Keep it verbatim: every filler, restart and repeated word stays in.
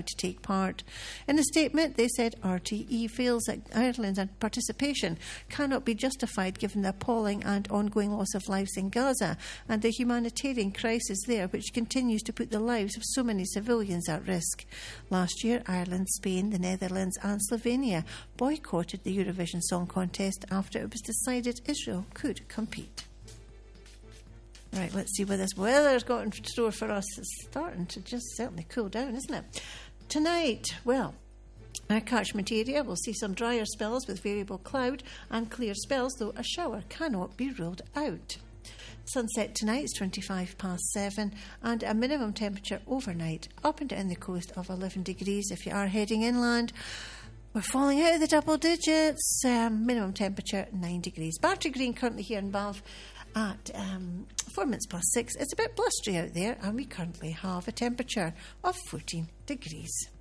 to take part. In a statement, they said R T E feels that Ireland's participation cannot be justified given the appalling and ongoing loss of lives in Gaza and the humanitarian crisis there, which continues to put the lives of so many civilians at risk. Last year, Ireland, Spain, the Netherlands and Slovenia boycotted the Eurovision Song Contest after it was decided Israel could compete. Right, let's see where this weather's got in store for us. It's starting to just certainly cool down, isn't it? Tonight, well, our catchment area will see some drier spells with variable cloud and clear spells, though a shower cannot be ruled out. Sunset tonight is twenty-five past seven, and a minimum temperature overnight up and down the coast of eleven degrees. If you are heading inland, we're falling out of the double digits. Um, minimum temperature nine degrees. Battery Green currently here in Bath at um, four minutes past six. It's a bit blustery out there, and we currently have a temperature of fourteen degrees.